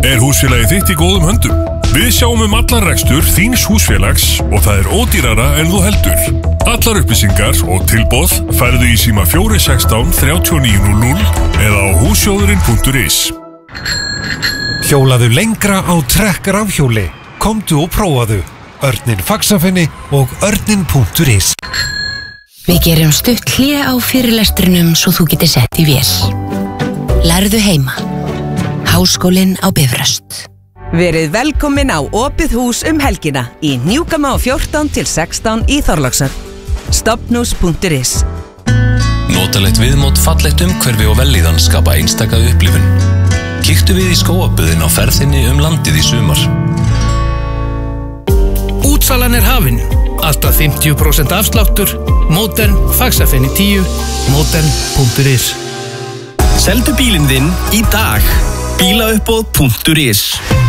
Er húsfélagið þitt í góðum höndum? Við sjáum allan rekstur þíns húsfélags og það ódýrara en þú heldur. Allar upplýsingar og tilboð færðu í síma 416 3900 eða á hússjóðurinn.is. Hjólaðu lengra á trekkrafhjóli. Komdu og prófaðu. Örninn Faxafinni og örninn.is. Við gerum stutt hlé á fyrirlestrinum svo þú getur sett í vél. Lærðu heima. Háskólinn á Bifröst. Verið velkomin á opið hús helgina í Hnjúkama 14 til 16 í Þorlákshöfn. Stofnhús.is. Notalegt viðmót, fallegt umhverfi og vellíðan skapa einstaka upplifun. Kíktu við í skógaböðin á ferðinni landið í sumar. Útsalan hafin. Alltaf 50% afsláttur. Modern, Faxafinni 10, modern.is. Seldu bílinn þinn í dag. Bílauppboð.is